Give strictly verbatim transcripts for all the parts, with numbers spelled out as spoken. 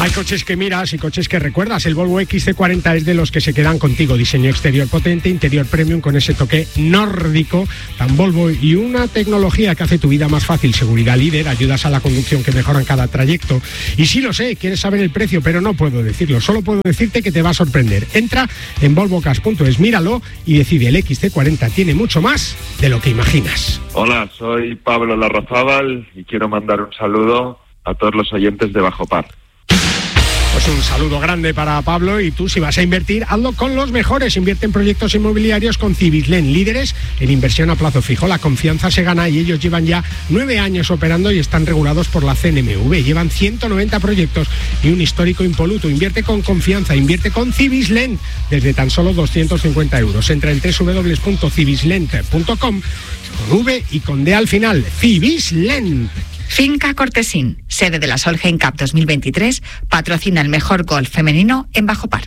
Hay coches que miras y coches que recuerdas. El Volvo X C cuarenta es de los que se quedan contigo. Diseño exterior potente, interior premium con ese toque nórdico tan Volvo y una tecnología que hace tu vida más fácil. Seguridad líder, ayudas a la conducción que mejoran cada trayecto. Y sí lo sé, quieres saber el precio, pero no puedo decirlo. Solo puedo decirte que te va a sorprender. Entra en volvo cars punto es, míralo y decide. El X C cuarenta tiene mucho más de lo que imaginas. Hola, soy Pablo Larrazábal y quiero mandar un saludo a todos los oyentes de Bajo Par. Pues un saludo grande para Pablo, y tú, si vas a invertir, hazlo con los mejores. Invierte en proyectos inmobiliarios con Cibislen, líderes en inversión a plazo fijo. La confianza se gana y ellos llevan ya nueve años operando y están regulados por la C N M V. Llevan ciento noventa proyectos y un histórico impoluto. Invierte con confianza, invierte con Cibislen desde tan solo doscientos cincuenta euros. Entra en doble u doble u doble u punto cibislent punto com con V y con D al final. Cibislen. Finca Cortesín, sede de la Solheim Cup dos mil veintitrés, patrocina el mejor golf femenino en Bajo Par.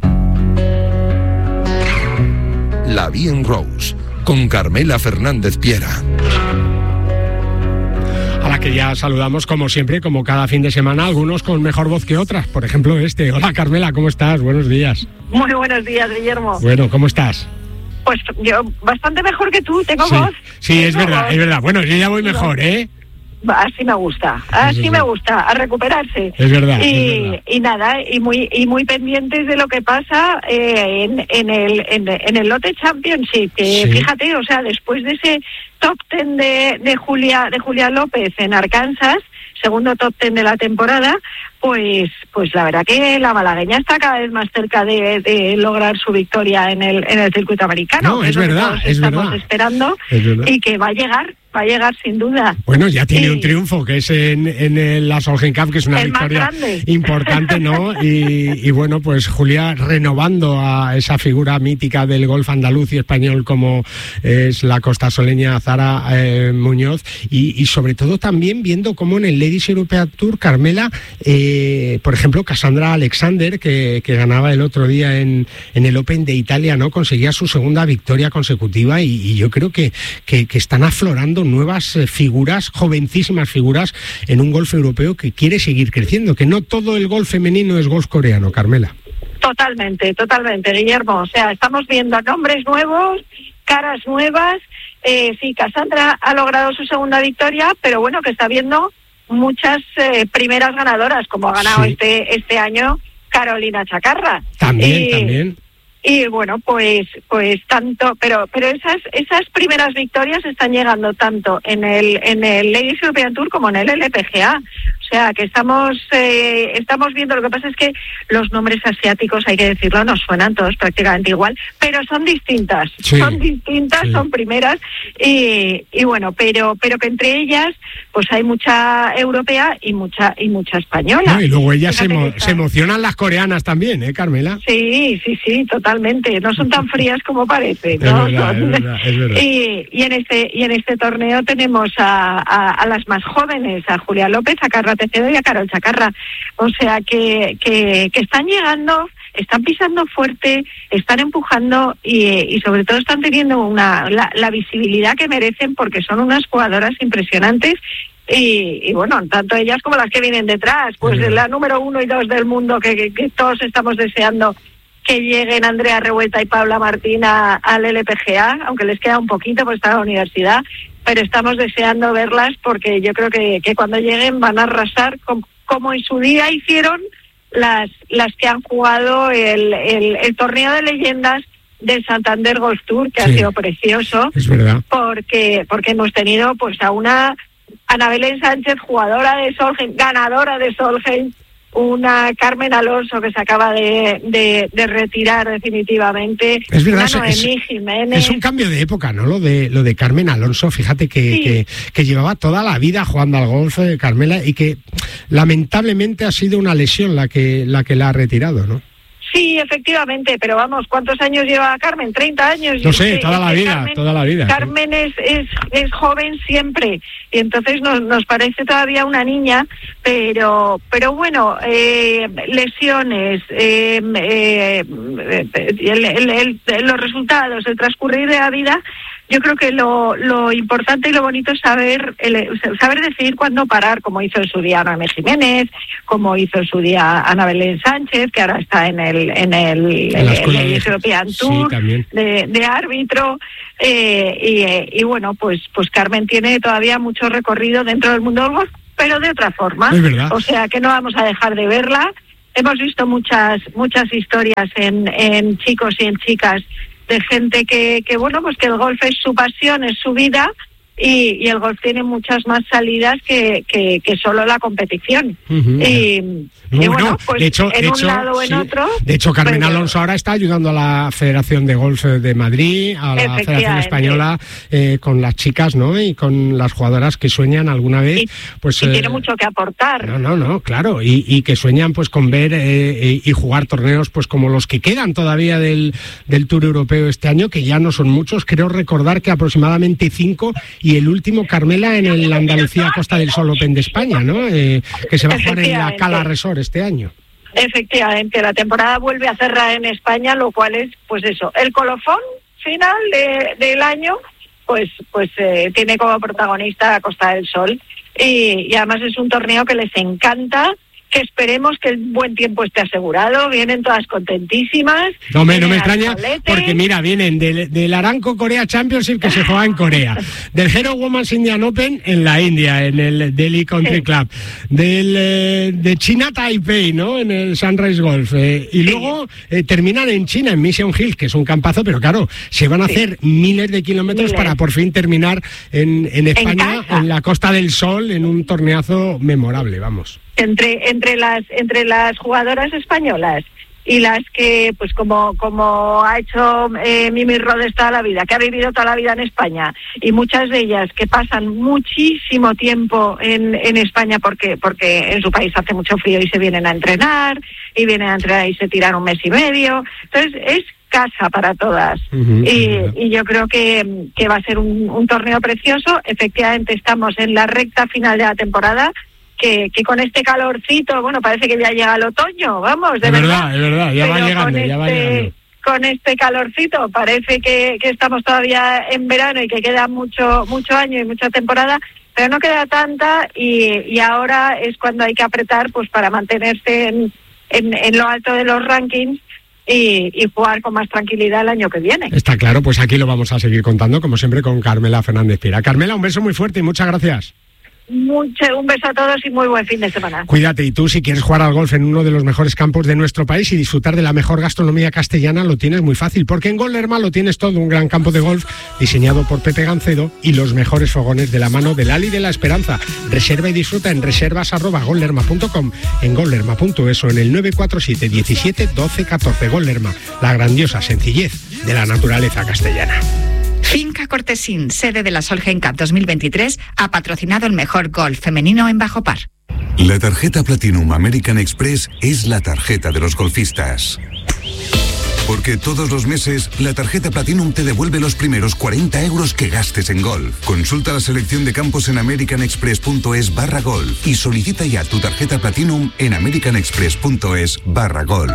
La Bien Rose, con Carmela Fernández Piera. A la que ya saludamos, como siempre, como cada fin de semana, algunos con mejor voz que otras. Por ejemplo, este. Hola, Carmela, ¿cómo estás? Buenos días. Muy buenos días, Guillermo. Bueno, ¿cómo estás? Pues yo bastante mejor que tú, tengo sí, voz. Sí, es tengo verdad, voz. es verdad. Bueno, yo ya voy mejor, ¿eh? Así me gusta, así me gusta, a recuperarse. Es verdad. Y, es verdad. y nada, y muy y muy pendientes de lo que pasa eh, en, en el en, en el Lotte Championship. Que Sí. Fíjate, o sea, después de ese top ten de, de Julia de Julia López en Arkansas, segundo top ten de la temporada, pues pues la verdad que la malagueña está cada vez más cerca de, de lograr su victoria en el en el circuito americano. No, que es lo que verdad, todos es estamos verdad. esperando Es verdad. y que va a llegar. Va a llegar sin duda. Bueno, ya tiene Y- un triunfo, que es en, en el, la Solheim Cup, que es una El más victoria grande. importante, ¿no? Y, y bueno, pues Julia renovando a esa figura mítica del golf andaluz y español como es la costasoleña Zara eh, Muñoz, y, y sobre todo también viendo cómo en el Ladies European Tour, Carmela, eh, por ejemplo, Cassandra Alexander, que, que ganaba el otro día en, en el Open de Italia, ¿no? Conseguía su segunda victoria consecutiva, y, y yo creo que, que, que están aflorando nuevas eh, figuras, jovencísimas figuras, en un golf europeo que quiere seguir creciendo, que no todo el golf femenino es golf coreano, Carmela. Totalmente, totalmente, Guillermo. O sea, estamos viendo nombres nuevos, caras nuevas. Eh, sí, Cassandra ha logrado su segunda victoria, pero bueno, que está viendo muchas eh, primeras ganadoras, como ha ganado Sí. este este año Carolina Chacarra. También, Y- también. Y bueno, pues pues tanto, pero pero esas esas primeras victorias están llegando tanto en el en el Ladies European Tour como en el L P G A. O sea, que estamos eh, estamos viendo. Lo que pasa es que los nombres asiáticos, hay que decirlo, nos suenan todos prácticamente igual, pero son distintas, Sí, son distintas, sí. son primeras, y, y bueno, pero pero que entre ellas pues hay mucha europea y mucha y mucha española. No, y luego ellas se, Fíjate emo- que se está- emocionan las coreanas también, ¿eh, Carmela? Sí, sí, sí, totalmente. No son tan frías como parece, Es ¿no? verdad, Son- es verdad, es verdad. Y, y en este y en este torneo tenemos a, a, a las más jóvenes, a Julia López, a Carla Tecedo y a Carol Chacarra. O sea que, que, que están llegando, están pisando fuerte, están empujando y, y sobre todo están teniendo una la, la visibilidad que merecen, porque son unas jugadoras impresionantes. Y, y bueno, tanto ellas como las que vienen detrás, pues Ujú. la número uno y dos del mundo que, que, que todos estamos deseando que lleguen Andrea Revuelta y Paula Martín a- al L P G A, aunque les queda un poquito porque están en la universidad, pero estamos deseando verlas, porque yo creo que, que cuando lleguen van a arrasar com- como en su día hicieron las las que han jugado el, el, el torneo de leyendas del Santander Golf Tour, que Sí. ha sido precioso, Es verdad. porque porque hemos tenido pues a una Ana Belén Sánchez, jugadora de Solheim, ganadora de Solheim, una Carmen Alonso que se acaba de, de, de retirar definitivamente, Es verdad, una es- Noemí Jiménez. Es un cambio de época, ¿no? Lo de lo de Carmen Alonso, fíjate que, Sí. que, que llevaba toda la vida jugando al golf, eh, Carmela, y que lamentablemente ha sido una lesión la que la que la ha retirado, ¿no? Sí, efectivamente, pero vamos, ¿cuántos años lleva Carmen? ¿treinta años? No sé, Es que- toda es la que vida, Carmen, toda la vida. Carmen es, es, es joven siempre, y entonces nos, nos parece todavía una niña, pero pero bueno, eh, lesiones, eh, eh, el- el- el- los resultados, el transcurrir de la vida yo creo que lo, lo importante y lo bonito es saber el, saber decidir cuándo parar, como hizo en su día Ana Belén Jiménez, como hizo en su día Ana Belén Sánchez, que ahora está en el en el, en el, el European Tour sí, de, de árbitro. Eh, y, y bueno, pues pues Carmen tiene todavía mucho recorrido dentro del mundo del golf, pero de otra forma. Es verdad. O sea que no vamos a dejar de verla. Hemos visto muchas muchas historias en, en chicos y en chicas de gente que, que, bueno, pues que el golf es su pasión, es su vida, y, y el golf tiene muchas más salidas que, que, que solo la competición. Uh-huh. Y, no, y bueno, no. pues de hecho, en de un hecho, lado o en sí. otro... De hecho, Carmen pues, Alonso ahora está ayudando a la Federación de Golf de Madrid, a la Federación Española, eh, con las chicas, ¿no? Y con las jugadoras que sueñan alguna vez... Y, pues y eh, tiene mucho que aportar. No, no, no, claro. Y, y que sueñan pues con ver eh, y jugar torneos pues como los que quedan todavía del, del Tour Europeo este año, que ya no son muchos. Creo recordar que aproximadamente cinco, y el último, Carmela, en el Andalucía Costa del Sol Open de España, ¿no? Eh, que se va a jugar en la Cala Resort este año. Efectivamente, la temporada vuelve a cerrar en España, lo cual es, pues eso, el colofón final de, del año, pues pues eh, tiene como protagonista la Costa del Sol, y, y además es un torneo que les encanta, que esperemos que el buen tiempo esté asegurado. Vienen todas contentísimas. No me, no me extraña, porque mira, vienen del, del Aramco Korea Championship, que se juega en Corea, del Hero Women's Indian Open en la India, en el Delhi Country sí. Club, del eh, de China Taipei, ¿no? En el Sunrise Golf, eh, y sí. luego eh, terminan en China, en Mission Hill, que es un campazo, pero claro, se van a sí. hacer miles de kilómetros miles. para por fin terminar en, en España, en, en la Costa del Sol, en un torneazo memorable, vamos. Entre entre las entre las jugadoras españolas y las que, pues como como ha hecho eh, Mimi Rodés toda la vida, que ha vivido toda la vida en España, y muchas de ellas que pasan muchísimo tiempo en, en España porque porque en su país hace mucho frío y se vienen a entrenar, y vienen a entrenar y se tiran un mes y medio. Entonces es casa para todas. Uh-huh. y, y yo creo que, que va a ser un, un torneo precioso. Efectivamente estamos en la recta final de la temporada, Que, que con este calorcito, bueno, parece que ya llega el otoño, vamos, de es verdad. verdad, es verdad, ya va llegando, este, ya va llegando. Con este calorcito parece que, que estamos todavía en verano y que queda mucho mucho año y mucha temporada, pero no queda tanta, y, y ahora es cuando hay que apretar pues para mantenerse en, en, en lo alto de los rankings y, y jugar con más tranquilidad el año que viene. Está claro, pues aquí lo vamos a seguir contando, como siempre, con Carmela Fernández Piera. Carmela, un beso muy fuerte y muchas gracias. Mucho, un beso a todos y muy buen fin de semana. Cuídate, y tú, si quieres jugar al golf en uno de los mejores campos de nuestro país y disfrutar de la mejor gastronomía castellana, lo tienes muy fácil, porque en Gollerma lo tienes todo, un gran campo de golf diseñado por Pepe Gancedo y los mejores fogones de la mano del Ali de la Esperanza. Reserva y disfruta en reservas arroba gollerma punto com, en gollerma punto es o en el nueve cuatro siete diecisiete doce catorce. Gollerma, la grandiosa sencillez de la naturaleza castellana. Finca Cortesín, sede de la Solheim Cup dos mil veintitrés, ha patrocinado el mejor golf femenino en bajo par. La tarjeta Platinum American Express es la tarjeta de los golfistas. Porque todos los meses, la tarjeta Platinum te devuelve los primeros cuarenta euros que gastes en golf. Consulta la selección de campos en americanexpress.es barra golf y solicita ya tu tarjeta Platinum en americanexpress.es barra golf.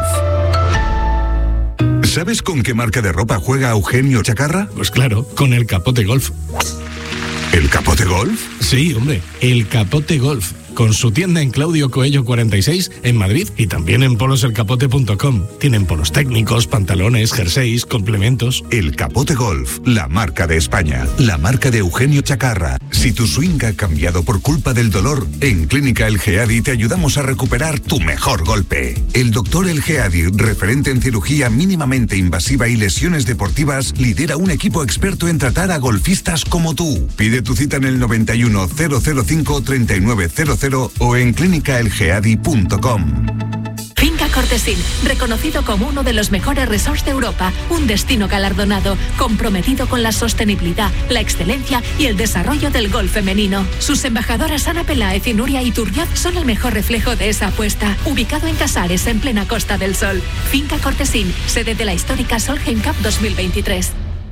¿Sabes con qué marca de ropa juega Eugenio Chacarra? Pues claro, con el Capote Golf. ¿El Capote Golf? Sí, hombre, el Capote Golf. Con su tienda en Claudio Coello cuarenta y seis en Madrid y también en polos el capote punto com. Tienen polos técnicos, pantalones, jerseys, complementos. El Capote Golf, la marca de España, la marca de Eugenio Chacarra. Si tu swing ha cambiado por culpa del dolor, en Clínica El Geadi te ayudamos a recuperar tu mejor golpe. El doctor El Geadi, referente en cirugía mínimamente invasiva y lesiones deportivas, lidera un equipo experto en tratar a golfistas como tú. Pide tu cita en el noventa y uno, cero cero cinco, treinta y nueve cero cero o en clínica el geadi punto com. Finca Cortesín, reconocido como uno de los mejores resorts de Europa, un destino galardonado, comprometido con la sostenibilidad, la excelencia y el desarrollo del golf femenino. Sus embajadoras Ana Peláez y Nuria Iturrioz son el mejor reflejo de esa apuesta. Ubicado en Casares, en plena Costa del Sol. Finca Cortesín, sede de la histórica Solheim Cup dos mil veintitrés.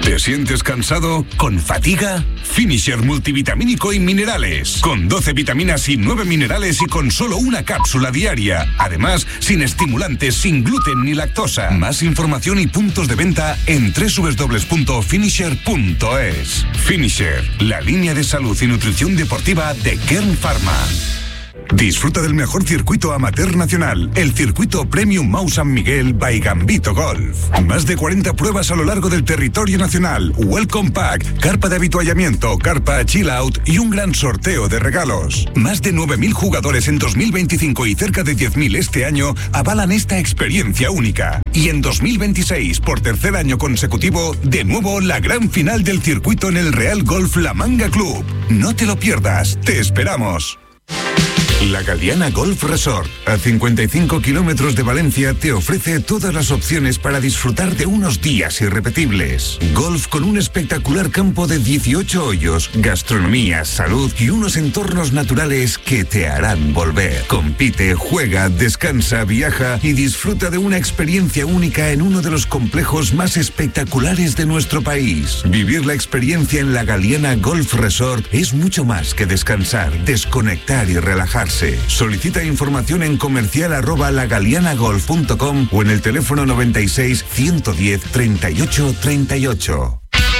¿Te sientes cansado? ¿Con fatiga? Finisher multivitamínico y minerales. Con doce vitaminas y nueve minerales y con solo una cápsula diaria. Además, sin estimulantes, sin gluten ni lactosa. Más información y puntos de venta en doble u doble u doble u punto finisher punto es. Finisher, la línea de salud y nutrición deportiva de Kern Pharma. Disfruta del mejor circuito amateur nacional, el circuito Premium Mau San Miguel by Gambito Golf. Más de cuarenta pruebas a lo largo del territorio nacional, Welcome Pack, carpa de habituallamiento, carpa Chill Out y un gran sorteo de regalos. Más de nueve mil jugadores en dos mil veinticinco y cerca de diez mil este año avalan esta experiencia única. Y en dos mil veintiséis, por tercer año consecutivo, de nuevo la gran final del circuito en el Real Golf La Manga Club. No te lo pierdas, te esperamos. La Galiana Golf Resort, a cincuenta y cinco kilómetros de Valencia, te ofrece todas las opciones para disfrutar de unos días irrepetibles. Golf con un espectacular campo de dieciocho hoyos, gastronomía, salud y unos entornos naturales que te harán volver. Compite, juega, descansa, viaja y disfruta de una experiencia única en uno de los complejos más espectaculares de nuestro país. Vivir la experiencia en la Galiana Golf Resort es mucho más que descansar, desconectar y relajarse. Solicita información en comercial arroba lagalianagolf punto com o en el teléfono noventa y seis, ciento diez, treinta y ocho, treinta y ocho.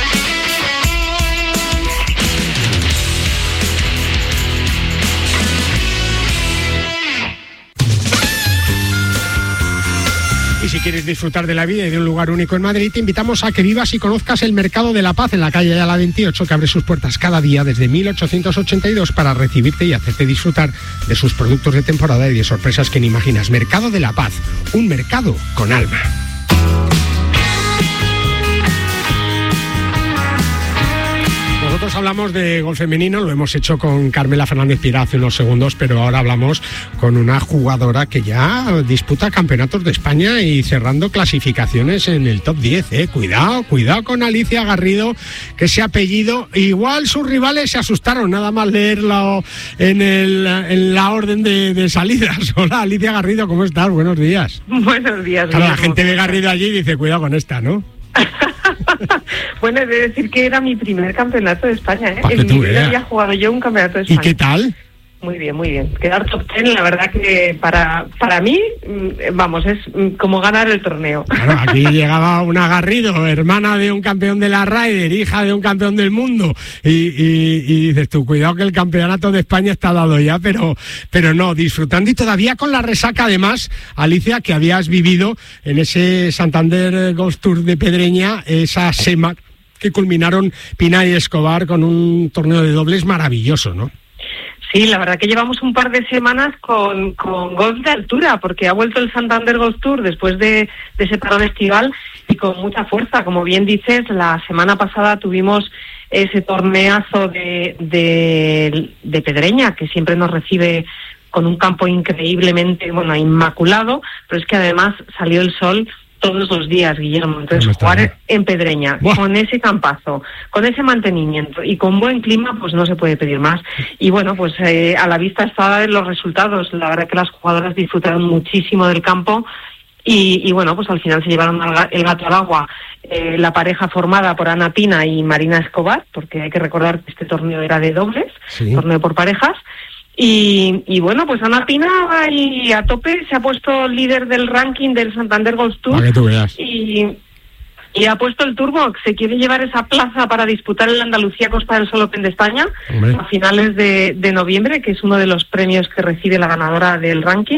Y si quieres disfrutar de la vida y de un lugar único en Madrid, te invitamos a que vivas y conozcas el Mercado de la Paz en la calle Ayala veintiocho, que abre sus puertas cada día desde mil ochocientos ochenta y dos para recibirte y hacerte disfrutar de sus productos de temporada y de sorpresas que ni imaginas. Mercado de la Paz, un mercado con alma. Nosotros hablamos de golf femenino, lo hemos hecho con Carmela Fernández Piera hace unos segundos, pero ahora hablamos con una jugadora que ya disputa campeonatos de España y cerrando clasificaciones en el top diez. ¿eh? Cuidado, cuidado con Alicia Garrido, que ese apellido, igual sus rivales se asustaron, nada más leerlo en, el, en la orden de, de salidas. Hola Alicia Garrido, ¿cómo estás? Buenos días. Buenos días. Claro, la gente ve Garrido allí y dice, cuidado con esta, ¿no? Bueno, he de decir que era mi primer campeonato de España, ¿eh? En mi vida había jugado yo un campeonato de España. ¿Y qué tal? Muy bien, muy bien. Quedar top ten, la verdad que para para mí, vamos, es como ganar el torneo. Claro, aquí llegaba una Garrido, hermana de un campeón de la Ryder, hija de un campeón del mundo, y, y, y dices tú, cuidado que el campeonato de España está dado ya, pero, pero no, disfrutando y todavía con la resaca además, Alicia, que habías vivido en ese Santander Golf Tour de Pedreña, esa SEMA que culminaron Pina y Escobar con un torneo de dobles maravilloso, ¿no? Sí, la verdad que llevamos un par de semanas con, con golf de altura, porque ha vuelto el Santander Golf Tour después de, de ese parón estival y con mucha fuerza. Como bien dices, la semana pasada tuvimos ese torneazo de, de, de Pedreña, que siempre nos recibe con un campo increíblemente, bueno, inmaculado, pero es que además salió el sol todos los días, Guillermo. Entonces, jugar en Pedreña, ¡buah!, con ese campazo, con ese mantenimiento y con buen clima, pues no se puede pedir más. Y bueno, pues eh, a la vista están los resultados. La verdad que las jugadoras disfrutaron muchísimo del campo y, y bueno, pues al final se llevaron el gato al agua eh, la pareja formada por Ana Pina y Marina Escobar, porque hay que recordar que este torneo era de dobles, sí, torneo por parejas. Y, y bueno, pues Ana Pina va ahí a tope, se ha puesto líder del ranking del Santander Golf Tour. Para que tú veas. Y, y ha puesto el turbo, se quiere llevar esa plaza para disputar el Andalucía Costa del Sol Open de España, hombre, a finales de, de noviembre, que es uno de los premios que recibe la ganadora del ranking.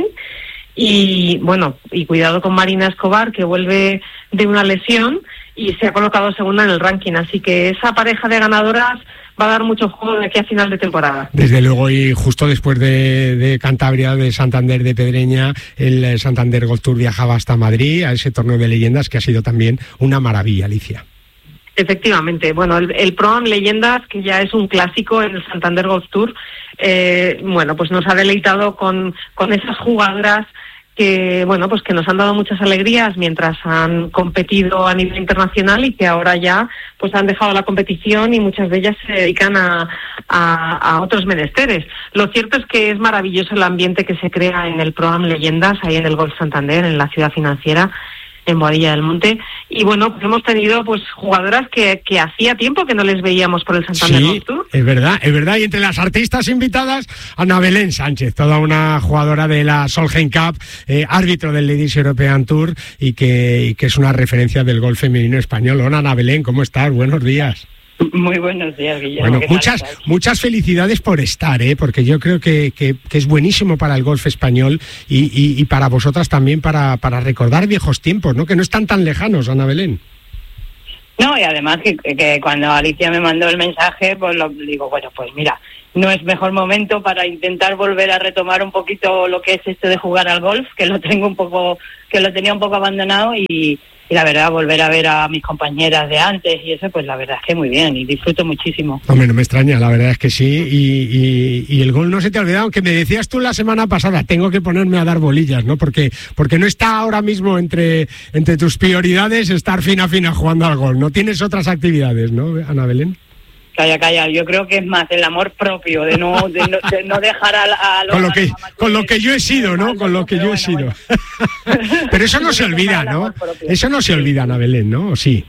Y bueno, y cuidado con Marina Escobar, que vuelve de una lesión y se ha colocado segunda en el ranking, así que esa pareja de ganadoras va a dar mucho juego de aquí a final de temporada. Desde luego, y justo después de, de Cantabria, de Santander de Pedreña, el Santander Golf Tour viajaba hasta Madrid, a ese torneo de leyendas que ha sido también una maravilla, Alicia. Efectivamente, bueno, el, el Pro-Am Leyendas, que ya es un clásico en el Santander Golf Tour, eh, bueno, pues nos ha deleitado con, con esas jugadoras que, bueno, pues que nos han dado muchas alegrías mientras han competido a nivel internacional y que ahora ya pues han dejado la competición y muchas de ellas se dedican a, a, a otros menesteres. Lo cierto es que es maravilloso el ambiente que se crea en el Pro-Am Leyendas, ahí en el Golf Santander, en la ciudad financiera. en Boadilla del Monte. Y bueno, pues hemos tenido pues jugadoras que, que hacía tiempo que no les veíamos por el Santander Sí, Golf Tour. es verdad, es verdad. Y entre las artistas invitadas, Ana Belén Sánchez, toda una jugadora de la Solheim Cup, eh, árbitro del Ladies European Tour y que, y que es una referencia del golf femenino español. Hola, Ana Belén, ¿cómo estás? Buenos días. Muy buenos días, Guillermo. Bueno, muchas muchas felicidades por estar, ¿eh? Porque yo creo que, que, que es buenísimo para el golf español y, y, y para vosotras también para, para recordar viejos tiempos, ¿no? Que no están tan lejanos, Ana Belén. No, y además que, que cuando Alicia me mandó el mensaje, pues lo digo, bueno, pues mira, no es mejor momento para intentar volver a retomar un poquito lo que es esto de jugar al golf, que lo tengo un poco, que lo tenía un poco abandonado y... Y la verdad, volver a ver a mis compañeras de antes y eso, pues la verdad es que muy bien y disfruto muchísimo. Hombre, no me extraña, la verdad es que sí. Y, y, y el gol no se te ha olvidado, aunque me decías tú la semana pasada, tengo que ponerme a dar bolillas, ¿no? Porque porque no está ahora mismo entre, entre tus prioridades estar fina fina jugando al gol. No tienes otras actividades, ¿no, Ana Belén? Calla, calla, yo creo que es más el amor propio de no de no, de no dejar a, a los... Con lo, que, con lo que yo he sido, ¿no? Con lo que yo he sido. Pero eso no se olvida, ¿no? Eso no se olvida, Ana Belén, ¿no? ¿O sí?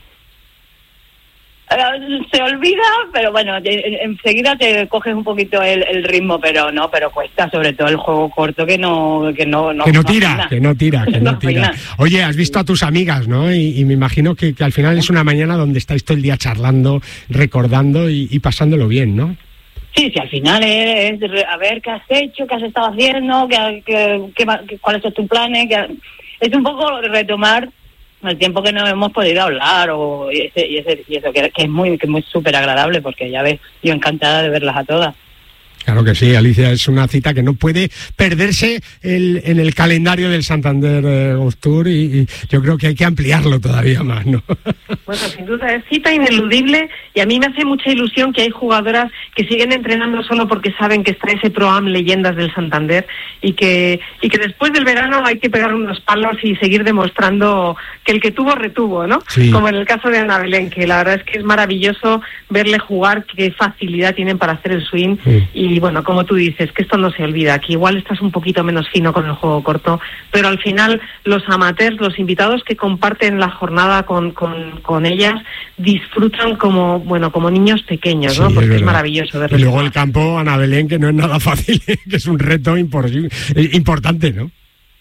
Se olvida, pero bueno, enseguida te coges un poquito el, el ritmo, pero no, pero cuesta, sobre todo el juego corto que no que no, no que no tira, no que no tira, que no, no tira. Oye, has visto a tus amigas, ¿no? Y, y me imagino que, que al final es una mañana donde estáis todo el día charlando, recordando y, y pasándolo bien, ¿no? Sí, sí, al final es, es a ver qué has hecho, qué has estado haciendo, qué, qué, qué, cuáles son tus planes, qué, es un poco retomar el tiempo que no hemos podido hablar o y, ese, y, ese, y eso que, que es muy que es muy súper agradable porque ya ves, yo encantada de verlas a todas. Claro que sí, Alicia, es una cita que no puede perderse el, en el calendario del Santander eh, Golf Tour y, y yo creo que hay que ampliarlo todavía más, ¿no? Bueno, sin duda es cita ineludible y a mí me hace mucha ilusión que hay jugadoras que siguen entrenando solo porque saben que está ese Pro-Am Leyendas del Santander y que y que después del verano hay que pegar unos palos y seguir demostrando que el que tuvo retuvo, ¿no? Sí. Como en el caso de Ana Belén, que la verdad es que es maravilloso verle jugar, qué facilidad tienen para hacer el swing sí. Y bueno, como tú dices, que esto no se olvida, que igual estás un poquito menos fino con el juego corto, pero al final los amateurs, los invitados que comparten la jornada con, con, con ellas, disfrutan como bueno como niños pequeños, sí, ¿no? Porque es, es maravilloso verlo. Y luego el campo, Ana Belén, que no es nada fácil, que es un reto impor- importante, ¿no?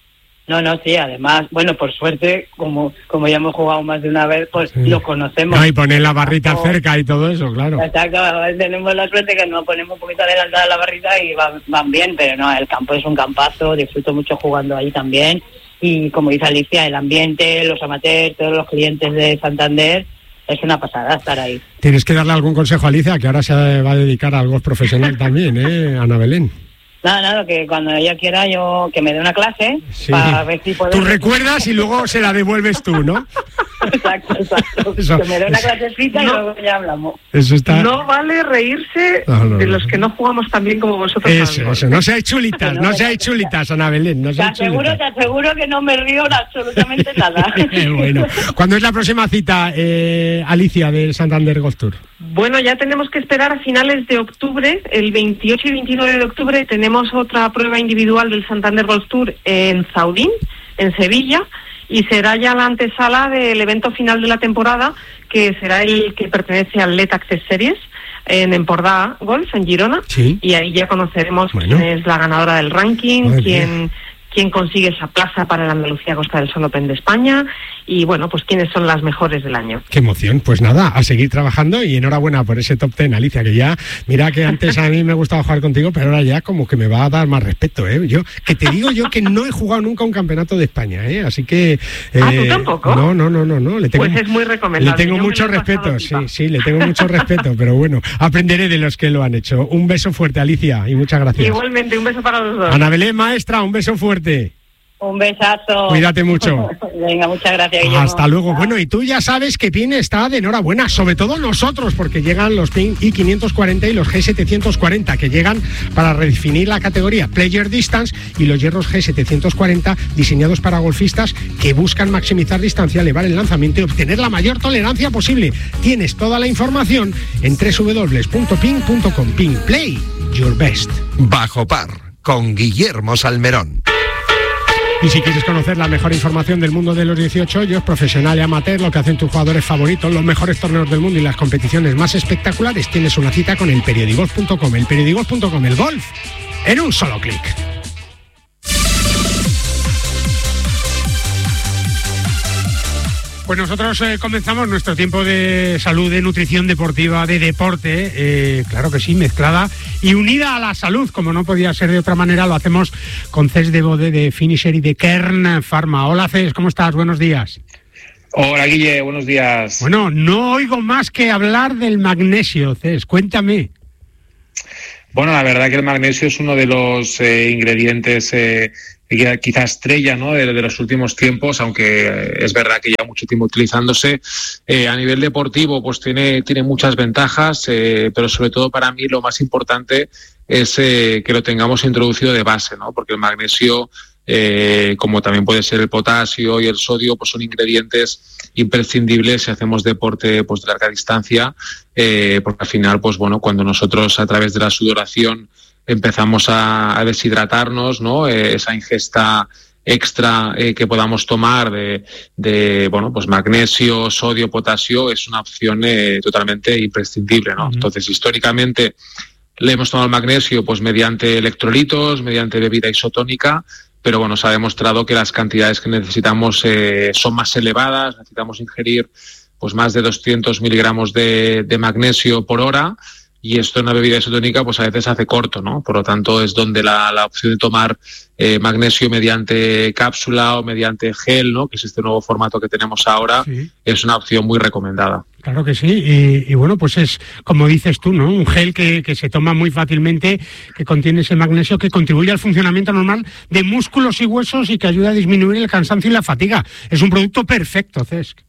No, no, sí, además, bueno, por suerte, como como ya hemos jugado más de una vez, pues sí. Lo conocemos. No, y poner la barrita o... cerca y todo eso, claro. Exacto, tenemos la suerte que nos ponemos un poquito adelantada la barrita y van, van bien, pero no, el campo es un campazo, disfruto mucho jugando ahí también, y como dice Alicia, el ambiente, los amateurs, todos los clientes de Santander, es una pasada estar ahí. Tienes que darle algún consejo a Alicia, que ahora se va a dedicar al golf profesional también, ¿eh, Ana Belén? Nada, nada, que cuando ella quiera yo que me dé una clase sí. Para ver si puedo... Tú recuerdas y luego se la devuelves tú, ¿no? Exacto, exacto. Eso, que me dé una clasecita no, y luego ya hablamos. Eso está... No vale reírse no, no, de los que no jugamos tan bien como vosotros. Eso, eso. No seáis chulitas, no, no seáis chulitas, Ana Belén. No te aseguro, chulitas. Te aseguro que no me río absolutamente nada. Bueno, ¿cuándo es la próxima cita, eh, Alicia, del Santander Golf Tour? Bueno, ya tenemos que esperar a finales de octubre, el veintiocho y veintinueve de octubre tenemos otra prueba individual del Santander Golf Tour en Zaudín, en Sevilla, y será ya la antesala del evento final de la temporada, que será el que pertenece al Let Access Series en Empordà Golf, en Girona, ¿sí? Y ahí ya conoceremos bueno. quién es la ganadora del ranking, Muy quién... Bien. quién consigue esa plaza para el Andalucía Costa del Sol Open de España y bueno, pues quiénes son las mejores del año. Qué emoción, pues nada, a seguir trabajando y enhorabuena por ese top ten, Alicia, que ya, mira que antes a mí me gustaba jugar contigo, pero ahora ya como que me va a dar más respeto, ¿eh? Yo, que te digo yo que no he jugado nunca un campeonato de España, ¿eh? Así que... Eh, ¿Ah, tú tampoco? No, no, no, no, no. Le tengo, pues es muy recomendable. Le tengo yo mucho respeto, sí, sí, le tengo mucho respeto, pero bueno, aprenderé de los que lo han hecho. Un beso fuerte, Alicia, y muchas gracias. Igualmente, un beso para los dos. Ana Belén, maestra, un beso fuerte. Un besazo. Cuídate mucho. Venga, muchas gracias, Guillermo. Hasta luego. Bueno, y tú ya sabes que Pin está de enhorabuena, sobre todo nosotros, porque llegan los Pin I quinientos cuarenta y los G setecientos cuarenta, que llegan para redefinir la categoría Player Distance, y los hierros G setecientos cuarenta diseñados para golfistas que buscan maximizar distancia, elevar el lanzamiento y obtener la mayor tolerancia posible. Tienes toda la información en doble u doble u doble u punto pin punto com. Pin, play your best. Bajo par, con Guillermo Salmerón. Y si quieres conocer la mejor información del mundo de los dieciocho hoyos, profesional y amateur, lo que hacen tus jugadores favoritos, los mejores torneos del mundo y las competiciones más espectaculares, tienes una cita con el periodigolf punto com. El periodigolf punto com, el golf en un solo clic. Pues nosotros eh, comenzamos nuestro tiempo de salud, de nutrición deportiva, de deporte, eh, claro que sí, mezclada y unida a la salud, como no podía ser de otra manera. Lo hacemos con Cés de Bode, de Finisher y de Kern Pharma. Hola Cés, ¿cómo estás? Buenos días. Hola Guille, buenos días. Bueno, no oigo más que hablar del magnesio, Cés, cuéntame. Bueno, la verdad que el magnesio es uno de los eh, ingredientes eh, quizá estrella, ¿no?, de, de los últimos tiempos, aunque eh, es verdad que lleva mucho tiempo utilizándose. Eh, a nivel deportivo, pues tiene, tiene muchas ventajas, eh, pero sobre todo para mí lo más importante es eh, que lo tengamos introducido de base, ¿no?, porque el magnesio, eh, como también puede ser el potasio y el sodio, pues son ingredientes imprescindibles si hacemos deporte pues de larga distancia, eh, porque al final, pues bueno, cuando nosotros a través de la sudoración empezamos a, a deshidratarnos, ¿no?, eh, esa ingesta extra eh, que podamos tomar de, de, bueno, pues magnesio, sodio, potasio, es una opción eh, totalmente imprescindible, ¿no? Uh-huh. Entonces, históricamente le hemos tomado el magnesio pues mediante electrolitos, mediante bebida isotónica, pero bueno, se ha demostrado que las cantidades que necesitamos eh, son más elevadas. Necesitamos ingerir pues más de doscientos miligramos de, de magnesio por hora, y esto en una bebida isotónica pues a veces hace corto, ¿no? Por lo tanto, es donde la, la opción de tomar eh, magnesio mediante cápsula o mediante gel, ¿no?, que es este nuevo formato que tenemos ahora, sí, es una opción muy recomendada. Claro que sí, y, y bueno, pues es, como dices tú, ¿no?, un gel que, que se toma muy fácilmente, que contiene ese magnesio, que contribuye al funcionamiento normal de músculos y huesos y que ayuda a disminuir el cansancio y la fatiga. Es un producto perfecto, Cesc.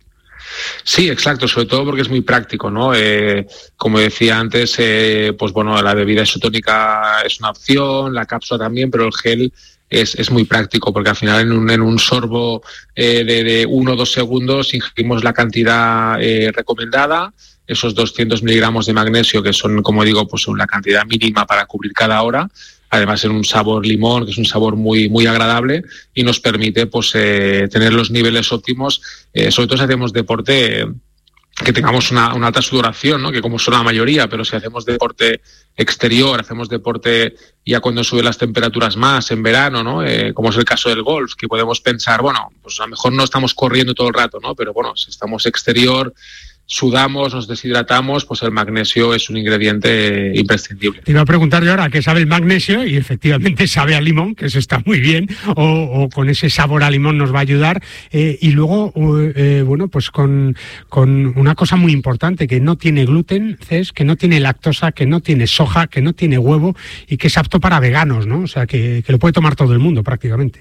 Sí, exacto, sobre todo porque es muy práctico, ¿no? Eh, como decía antes, eh, pues bueno, la bebida isotónica es una opción, la cápsula también, pero el gel es, es muy práctico, porque al final en un, en un sorbo eh, de, de uno o dos segundos ingerimos la cantidad eh, recomendada, esos doscientos miligramos de magnesio, que son, como digo, pues son la cantidad mínima para cubrir cada hora. Además en un sabor limón, que es un sabor muy muy agradable y nos permite pues eh, tener los niveles óptimos, eh, sobre todo si hacemos deporte, eh, que tengamos una, una alta sudoración, ¿no?, que como son la mayoría, pero si hacemos deporte exterior, hacemos deporte ya cuando suben las temperaturas más, en verano, ¿no?, eh, como es el caso del golf, que podemos pensar, bueno, pues a lo mejor no estamos corriendo todo el rato, ¿no?, pero bueno, si estamos exterior, sudamos, nos deshidratamos, pues el magnesio es un ingrediente imprescindible. Te iba a preguntar yo ahora qué sabe el magnesio, y efectivamente sabe a limón, que eso está muy bien, o, o con ese sabor a limón nos va a ayudar, eh, y luego, eh, bueno, pues con, con una cosa muy importante, que no tiene gluten, Cés, que no tiene lactosa, que no tiene soja, que no tiene huevo, y que es apto para veganos, ¿no? O sea, que, que lo puede tomar todo el mundo prácticamente.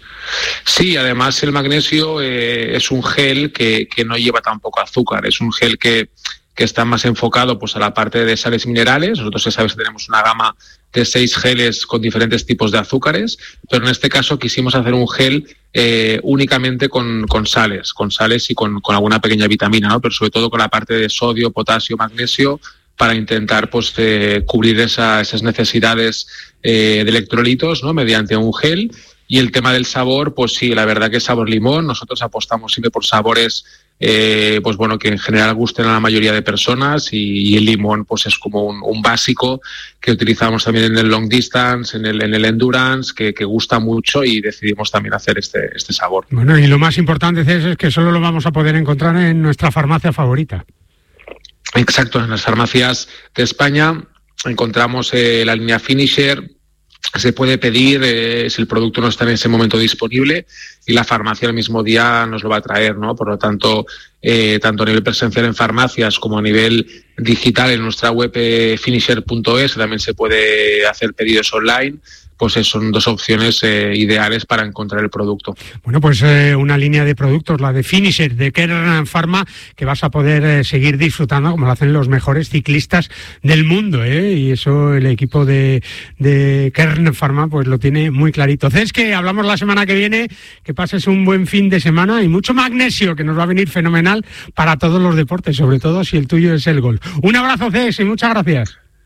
Sí, además el magnesio eh, es un gel que, que no lleva tampoco azúcar, es un gel que, que está más enfocado pues a la parte de sales minerales. Nosotros ya sabes que tenemos una gama de seis geles con diferentes tipos de azúcares, pero en este caso quisimos hacer un gel eh, únicamente con, con sales, con sales y con, con alguna pequeña vitamina, ¿no?, pero sobre todo con la parte de sodio, potasio, magnesio, para intentar pues eh, cubrir esa, esas necesidades eh, de electrolitos, ¿no?, mediante un gel. Y el tema del sabor, pues sí, la verdad que es sabor limón. Nosotros apostamos siempre por sabores, eh, pues bueno, que en general gusten a la mayoría de personas, y, y el limón pues es como un, un básico que utilizamos también en el long distance, en el, en el endurance, que, que gusta mucho, y decidimos también hacer este, este sabor. Bueno, y lo más importante, César, es que solo lo vamos a poder encontrar en nuestra farmacia favorita. Exacto, en las farmacias de España encontramos eh, la línea Finisher. Se puede pedir eh, si el producto no está en ese momento disponible, y la farmacia el mismo día nos lo va a traer, ¿no? Por lo tanto, eh, tanto a nivel presencial en farmacias como a nivel digital en nuestra web eh, finisher punto es, también se puede hacer pedidos online. Pues son dos opciones eh, ideales para encontrar el producto. Bueno, pues eh, una línea de productos, la de Finisher, de Kern Pharma, que vas a poder eh, seguir disfrutando como lo hacen los mejores ciclistas del mundo, ¿eh? Y eso el equipo de, de Kern Pharma pues lo tiene muy clarito. Cés, que hablamos la semana que viene, que pases un buen fin de semana y mucho magnesio, que nos va a venir fenomenal para todos los deportes, sobre todo si el tuyo es el golf. Un abrazo, Cés, y muchas gracias.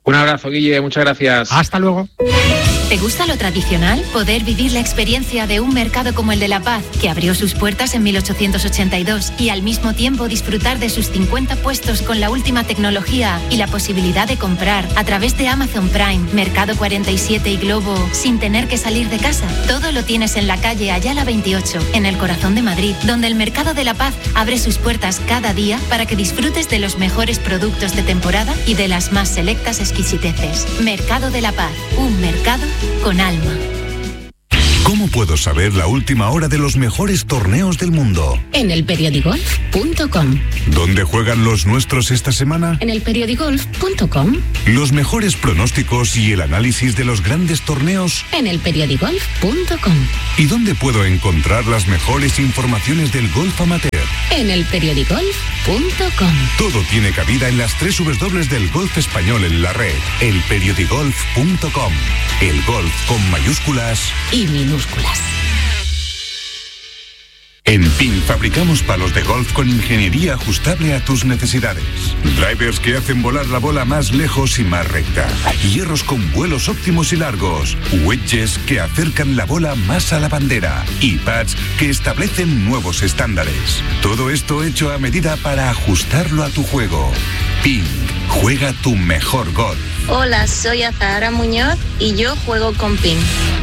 Un abrazo, Guille, muchas gracias. Hasta luego. ¿Te gusta lo tradicional? Poder vivir la experiencia de un mercado como el de La Paz, que abrió sus puertas en mil ochocientos ochenta y dos, y al mismo tiempo disfrutar de sus cincuenta puestos con la última tecnología y la posibilidad de comprar a través de Amazon Prime, Mercado cuarenta y siete y Globo sin tener que salir de casa. Todo lo tienes en la calle Ayala veintiocho, en el corazón de Madrid, donde el Mercado de La Paz abre sus puertas cada día para que disfrutes de los mejores productos de temporada y de las más selectas exquisiteces. Mercado de La Paz, un mercado con alma. ¿Cómo puedo saber la última hora de los mejores torneos del mundo? En el periodigolf punto com. ¿Dónde juegan los nuestros esta semana? En el periodigolf punto com. Los mejores pronósticos y el análisis de los grandes torneos. En el periodigolf punto com. ¿Y dónde puedo encontrar las mejores informaciones del golf amateur? En el periodigolf punto com. Todo tiene cabida en las tres dobles del golf español en la red. el periodigolf punto com. El golf con mayúsculas y minúsculas. En P I N fabricamos palos de golf con ingeniería ajustable a tus necesidades. Drivers que hacen volar la bola más lejos y más recta. Hierros con vuelos óptimos y largos. Wedges que acercan la bola más a la bandera. Y pads que establecen nuevos estándares. Todo esto hecho a medida para ajustarlo a tu juego. P I N, juega tu mejor golf. Hola, soy Azahara Muñoz y yo juego con P I N.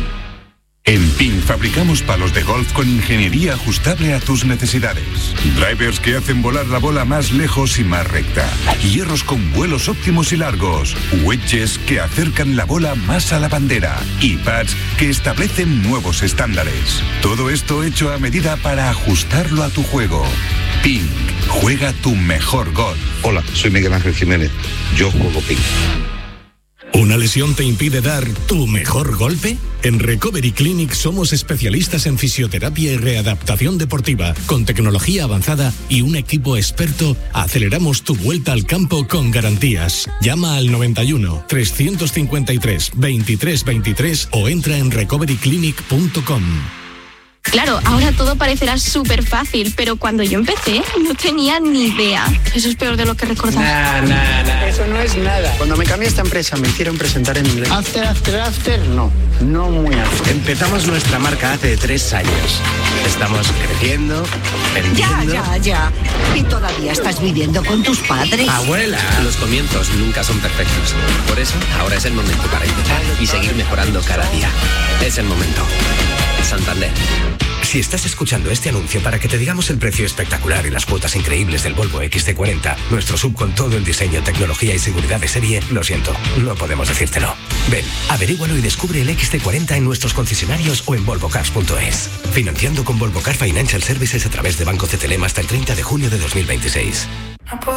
En P I N fabricamos palos de golf con ingeniería ajustable a tus necesidades. Drivers que hacen volar la bola más lejos y más recta. Hierros con vuelos óptimos y largos. Wedges que acercan la bola más a la bandera. Y pads que establecen nuevos estándares. Todo esto hecho a medida para ajustarlo a tu juego. P I N, juega tu mejor golf. Hola, soy Miguel Ángel Jiménez. Yo juego P I N. ¿Una lesión te impide dar tu mejor golpe? En Recovery Clinic somos especialistas en fisioterapia y readaptación deportiva. Con tecnología avanzada y un equipo experto, aceleramos tu vuelta al campo con garantías. Llama al noventa y uno, trescientos cincuenta y tres, veintitrés veintitrés o entra en recovery clinic punto com. Claro, ahora todo parecerá súper fácil, pero cuando yo empecé no tenía ni idea. Eso es peor de lo que recordaba. Nah, nah, nah. Eso no es nada. Cuando me cambié a esta empresa me hicieron presentar en inglés. After, after, after, no. No muy after. Empezamos nuestra marca hace tres años. Estamos creciendo, vendiendo... Ya, ya, ya. ¿Y todavía estás viviendo con tus padres? ¡Abuela! Los comienzos nunca son perfectos. Por eso, ahora es el momento para empezar y seguir mejorando cada día. Es el momento. Santander. Si estás escuchando este anuncio para que te digamos el precio espectacular y las cuotas increíbles del Volvo equis ce cuarenta, nuestro sub con todo el diseño, tecnología y seguridad de serie, lo siento, no podemos decírtelo. Ven, averígualo y descubre el equis ce cuarenta en nuestros concesionarios o en volvo cars punto es. Financiando con Volvo Car Financial Services a través de Banco C T L M hasta el treinta de junio de dos mil veintiséis.